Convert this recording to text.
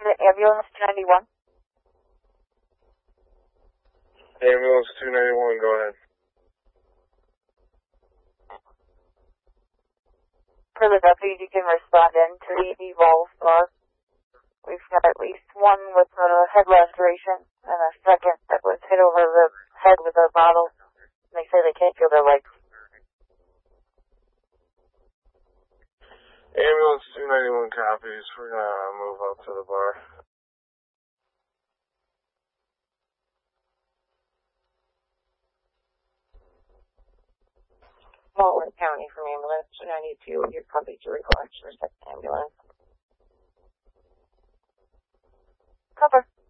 Ambulance 291. Ambulance 291, go ahead. For the deputies, you can respond into the Evolve bar. We've got at least one with a head laceration and a second that was hit over the head with a bottle. And they say they can't feel their legs. Ambulance 291 copies. We're gonna move up to the bar. Baldwin County from ambulance 292. You're probably to request for second ambulance. Cover.